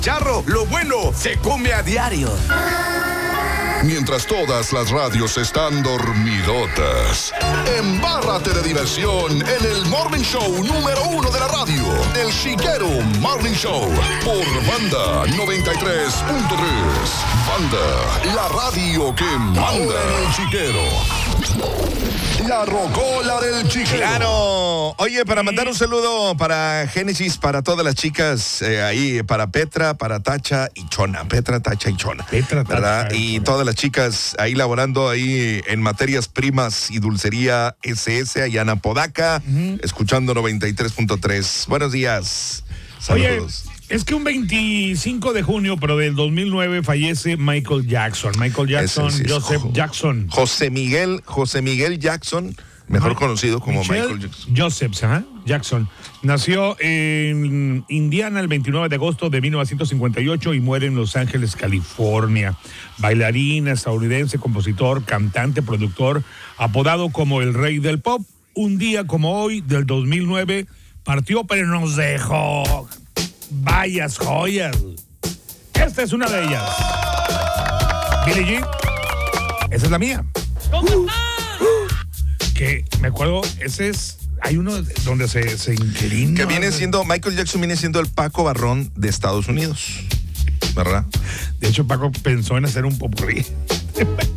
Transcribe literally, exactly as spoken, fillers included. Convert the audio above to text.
Charro, lo bueno se come a diario. Mientras todas las radios están dormidotas, embárrate de diversión en el Morning Show número uno de la radio, El Chiquero Morning Show, por Banda noventa y tres punto tres. Banda, la radio que manda en El Chiquero. La rocola del Chiquero. Claro. Oye, para mandar un saludo para Génesis, para todas las chicas eh, ahí, para Petra, para Tacha y Chona. Petra, Tacha y Chona. Petra, Tacha, ¿verdad? Chona. Y todas las chicas ahí laborando ahí en materias primas y dulcería S S, allá en Apodaca, uh-huh. escuchando noventa y tres punto tres. Buenos días. Saludos. Oye, es que un veinticinco de junio, pero del dos mil nueve, fallece Michael Jackson. Michael Jackson, Ese sí es Joseph jo- Jackson. José Miguel, José Miguel Jackson, mejor conocido como Michelle Michael Jackson. Joseph, ¿eh? Jackson. Nació en Indiana el veintinueve de agosto de mil novecientos cincuenta y ocho y muere en Los Ángeles, California. Bailarín estadounidense, compositor, cantante, productor, apodado como el rey del pop. Un día como hoy, del dos mil nueve, partió, pero nos dejó varias joyas. Esta es una de ellas. Billie Jean. Esa es la mía. Uh, uh, que me acuerdo, ese es. Hay uno donde se, se inclina. Que viene siendo, Michael Jackson viene siendo el Paco Barrón de Estados Unidos, ¿verdad? De hecho, Paco pensó en hacer un popurrí.